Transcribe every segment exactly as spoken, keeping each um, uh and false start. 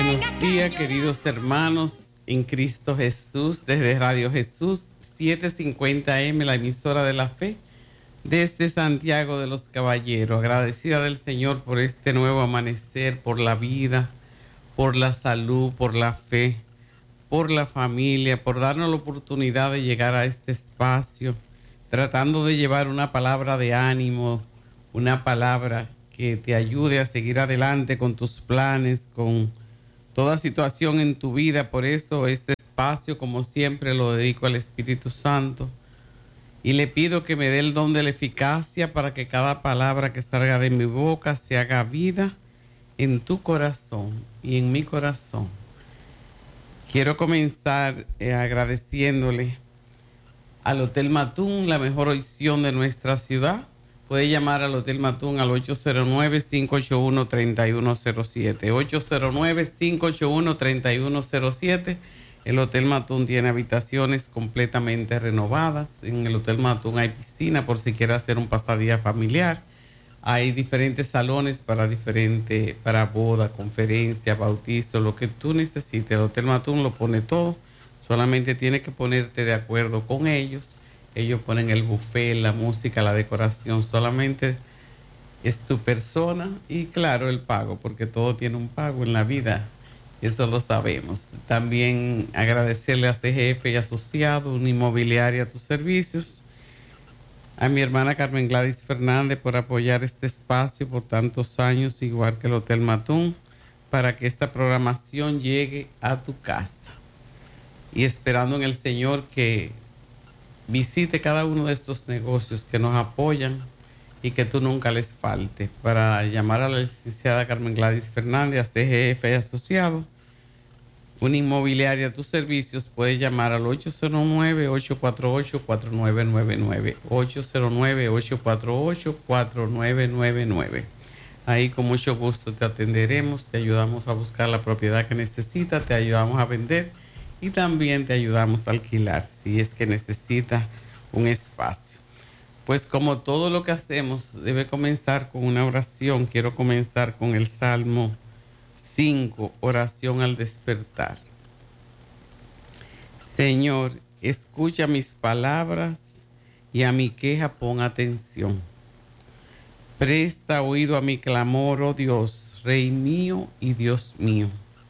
Buenos días, queridos hermanos en Cristo Jesús, desde Radio Jesús setecientos cincuenta eme, la emisora de la fe, desde Santiago de los Caballeros. Agradecida del Señor por este nuevo amanecer, por la vida, por la salud, por la fe, por la familia, por darnos la oportunidad de llegar a este espacio, tratando de llevar una palabra de ánimo, una palabra que te ayude a seguir adelante con tus planes, con toda situación en tu vida. Por eso este espacio, como siempre, lo dedico al Espíritu Santo y le pido que me dé el don de la eficacia para que cada palabra que salga de mi boca se haga vida en tu corazón y en mi corazón. Quiero comenzar eh, agradeciéndole al Hotel Matún, la mejor opción de nuestra ciudad. Puede llamar al Hotel Matún al ocho cero nueve, cinco ocho uno, tres uno cero siete. ocho cero nueve, cinco ocho uno, tres uno cero siete. El Hotel Matún tiene habitaciones completamente renovadas. En el Hotel Matún hay piscina por si quieres hacer un pasadía familiar. Hay diferentes salones para diferente, para boda, conferencia, bautizo, lo que tú necesites. El Hotel Matún lo pone todo. Solamente tienes que ponerte de acuerdo con ellos. Ellos ponen el buffet, la música, la decoración. Solamente es tu persona y claro, el pago, porque todo tiene un pago en la vida. Eso lo sabemos. También agradecerle a C G F y Asociado, una inmobiliaria, a tus servicios. A mi hermana Carmen Gladys Fernández por apoyar este espacio por tantos años, igual que el Hotel Matún, para que esta programación llegue a tu casa. Y esperando en el Señor que visite cada uno de estos negocios que nos apoyan y que tú nunca les falte. Para llamar a la licenciada Carmen Gladys Fernández, a C G F y Asociado, una inmobiliaria a tus servicios, puedes llamar al ocho cero nueve, ocho cuatro ocho, cuatro nueve nueve nueve, ocho cero nueve, ocho cuatro ocho, cuatro nueve nueve nueve. Ahí con mucho gusto te atenderemos, te ayudamos a buscar la propiedad que necesitas, te ayudamos a vender y también te ayudamos a alquilar si es que necesitas un espacio. Pues como todo lo que hacemos debe comenzar con una oración, quiero comenzar con el Salmo cinco, oración al despertar. Señor, escucha mis palabras y a mi queja pon atención. Presta oído a mi clamor, oh Dios, Rey mío y Dios mío.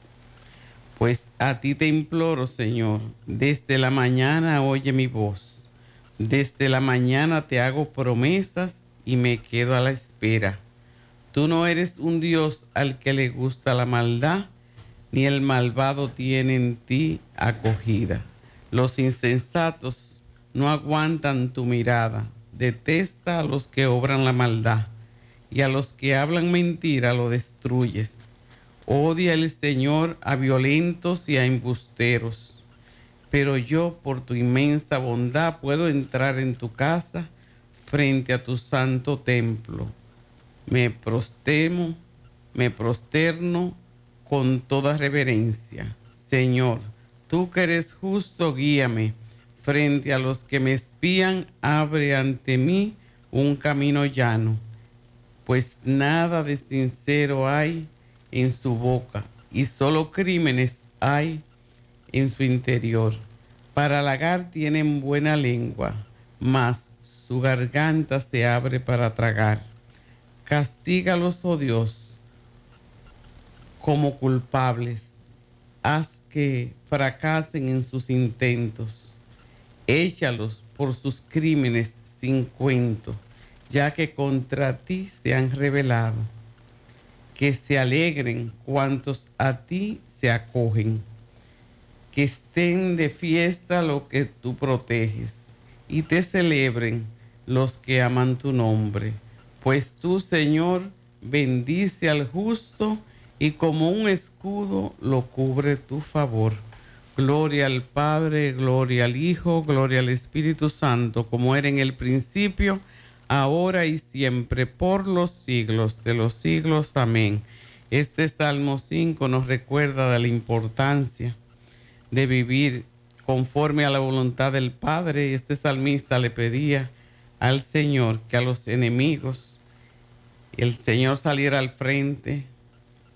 Pues a ti te imploro, Señor, desde la mañana oye mi voz. Desde la mañana te hago promesas y me quedo a la espera. Tú no eres un Dios al que le gusta la maldad, ni el malvado tiene en ti acogida. Los insensatos no aguantan tu mirada. Detesta a los que obran la maldad, y a los que hablan mentira lo destruyes. Odia el Señor a violentos y a embusteros. Pero yo, por tu inmensa bondad, puedo entrar en tu casa frente a tu santo templo. Me prosterno, me prosterno con toda reverencia. Señor, tú que eres justo, guíame. Frente a los que me espían, abre ante mí un camino llano. Pues nada de sincero hay en su boca, y solo crímenes hay en su interior. Para halagar tienen buena lengua, mas su garganta se abre para tragar. Castígalos, oh Dios, como culpables. Haz que fracasen en sus intentos. Échalos por sus crímenes sin cuento, ya que contra ti se han rebelado. Que se alegren cuantos a ti se acogen. Que estén de fiesta los que tú proteges, y te celebren los que aman tu nombre. Pues tú, Señor, bendice al justo, y como un escudo lo cubre tu favor. Gloria al Padre, gloria al Hijo, gloria al Espíritu Santo, como era en el principio, ahora y siempre, por los siglos de los siglos. Amén. Este Salmo cinco nos recuerda de la importancia de vivir conforme a la voluntad del Padre. Este salmista le pedía al Señor que a los enemigos el Señor saliera al frente,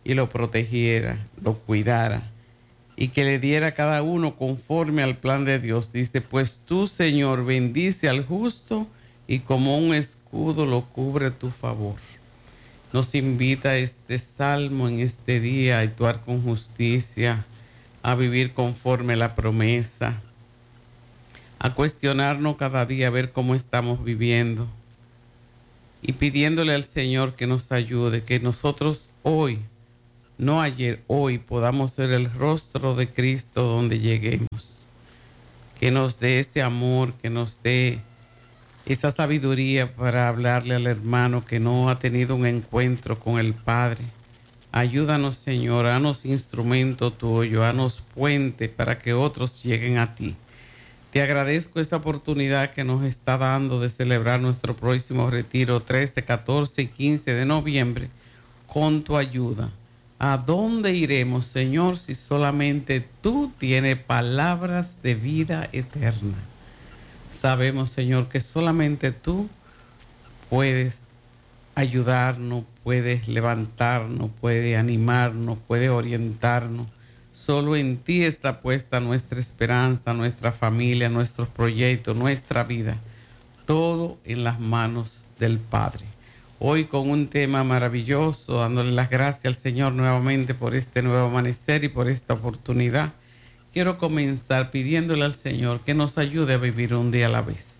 y lo protegiera, lo cuidara y que le diera a cada uno conforme al plan de Dios. Dice, pues tú, Señor, bendice al justo y como un escudo lo cubre tu favor. Nos invita este salmo en este día a actuar con justicia, a vivir conforme a la promesa, a cuestionarnos cada día, a ver cómo estamos viviendo y pidiéndole al Señor que nos ayude, que nosotros hoy, no ayer, hoy podamos ser el rostro de Cristo donde lleguemos, que nos dé ese amor, que nos dé esa sabiduría para hablarle al hermano que no ha tenido un encuentro con el Padre. Ayúdanos, Señor, haznos instrumento tuyo, haznos puente para que otros lleguen a ti. Te agradezco esta oportunidad que nos está dando de celebrar nuestro próximo retiro trece, catorce y quince de noviembre con tu ayuda. ¿A dónde iremos, Señor, si solamente tú tienes palabras de vida eterna? Sabemos, Señor, que solamente tú puedes ayudarnos, puedes levantarnos, puedes animarnos, puedes orientarnos. Solo en ti está puesta nuestra esperanza, nuestra familia, nuestros proyectos, nuestra vida. Todo en las manos del Padre. Hoy con un tema maravilloso, dándole las gracias al Señor nuevamente por este nuevo amanecer y por esta oportunidad. Quiero comenzar pidiéndole al Señor que nos ayude a vivir un día a la vez.